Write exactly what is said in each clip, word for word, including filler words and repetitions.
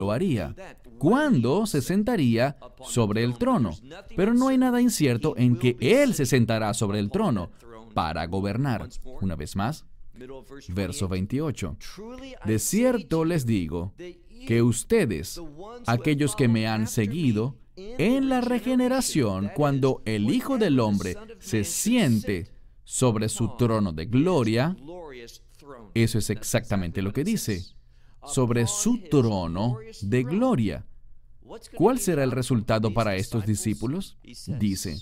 lo haría. ¿Cuándo se sentaría sobre el trono? Pero no hay nada incierto en que Él se sentará sobre el trono para gobernar. Una vez más, verso veintiocho. De cierto les digo que ustedes, aquellos que me han seguido, en la regeneración, cuando el Hijo del Hombre se siente sobre su trono de gloria, eso es exactamente lo que dice, sobre su trono de gloria. ¿Cuál será el resultado para estos discípulos? Dice,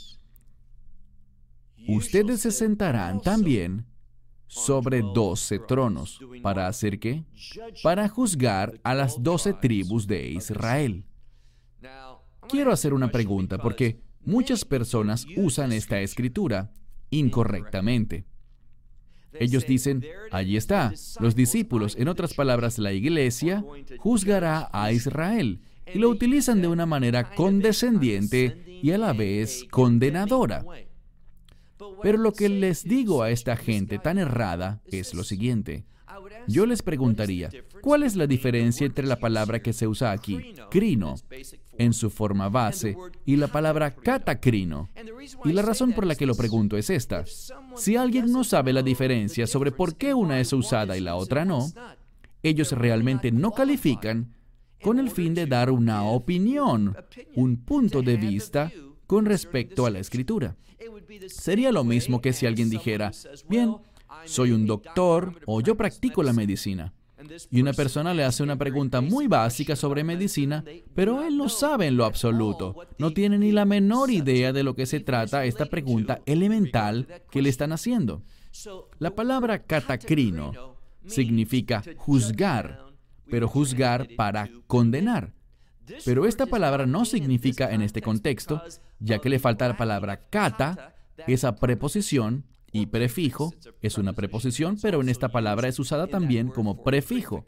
ustedes se sentarán también sobre doce tronos. ¿Para hacer qué? Para juzgar a las doce tribus de Israel. Quiero hacer una pregunta porque muchas personas usan esta escritura incorrectamente. Ellos dicen, allí está, los discípulos, en otras palabras, la iglesia, juzgará a Israel. Y lo utilizan de una manera condescendiente y a la vez condenadora. Pero lo que les digo a esta gente tan errada es lo siguiente. Yo les preguntaría, ¿cuál es la diferencia entre la palabra que se usa aquí, crino, en su forma base, y la palabra catacrino? Y la razón por la que lo pregunto es esta. Si alguien no sabe la diferencia sobre por qué una es usada y la otra no, ellos realmente no califican con el fin de dar una opinión, un punto de vista con respecto a la Escritura. Sería lo mismo que si alguien dijera, bien, soy un doctor o yo practico la medicina. Y una persona le hace una pregunta muy básica sobre medicina, pero él no sabe en lo absoluto. No tiene ni la menor idea de lo que se trata esta pregunta elemental que le están haciendo. La palabra catacrino significa juzgar, pero juzgar para condenar. Pero esta palabra no significa en este contexto, ya que le falta la palabra cata, esa preposición, y prefijo es una preposición, pero en esta palabra es usada también como prefijo.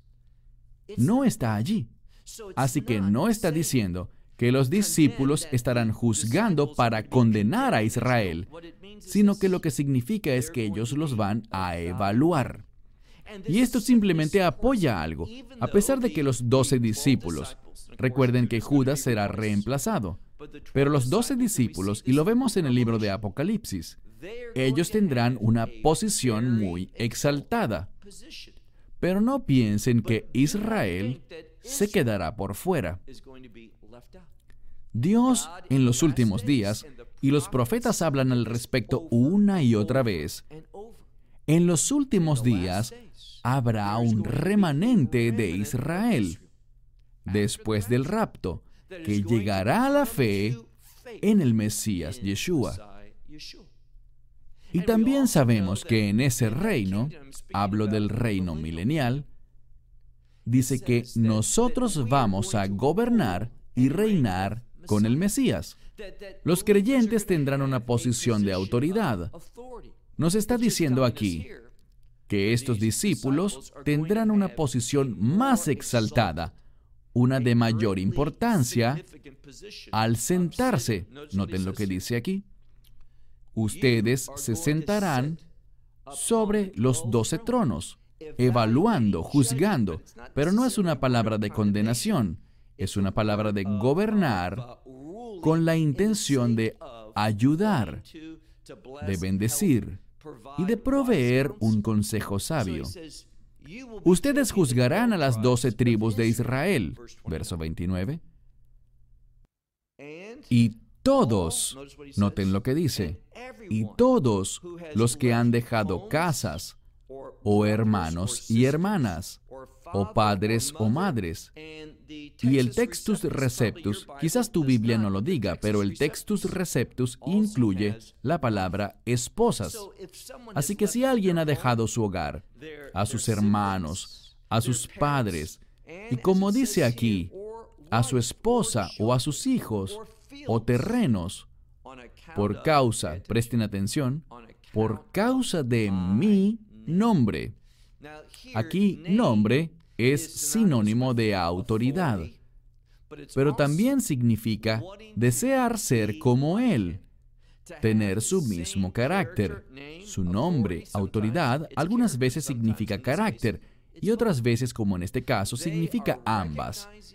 No está allí. Así que no está diciendo que los discípulos estarán juzgando para condenar a Israel, sino que lo que significa es que ellos los van a evaluar. Y esto simplemente apoya algo, a pesar de que los doce discípulos, recuerden que Judas será reemplazado, pero los doce discípulos, y lo vemos en el libro de Apocalipsis, ellos tendrán una posición muy exaltada. Pero no piensen que Israel se quedará por fuera. Dios en los últimos días, y los profetas hablan al respecto una y otra vez, en los últimos días habrá un remanente de Israel, después del rapto, que llegará a la fe en el Mesías Yeshua. Y también sabemos que en ese reino, hablo del reino milenial, dice que nosotros vamos a gobernar y reinar con el Mesías. Los creyentes tendrán una posición de autoridad. Nos está diciendo aquí que estos discípulos tendrán una posición más exaltada, una de mayor importancia, al sentarse. Noten lo que dice aquí. Ustedes se sentarán sobre los doce tronos, evaluando, juzgando, pero no es una palabra de condenación, es una palabra de gobernar con la intención de ayudar, de bendecir y de proveer un consejo sabio. Ustedes juzgarán a las doce tribus de Israel, verso veintinueve, y todos, noten lo que dice, y todos los que han dejado casas, o hermanos y hermanas, o padres o madres. Y el Textus Receptus, quizás tu Biblia no lo diga, pero el Textus Receptus incluye la palabra esposas. Así que si alguien ha dejado su hogar, a sus hermanos, a sus padres, y como dice aquí, a su esposa o a sus hijos, o terrenos, por causa, presten atención, por causa de mi nombre. Aquí, nombre es sinónimo de autoridad, pero también significa desear ser como Él, tener su mismo carácter. Su nombre, autoridad, algunas veces significa carácter, y otras veces, como en este caso, significa ambas.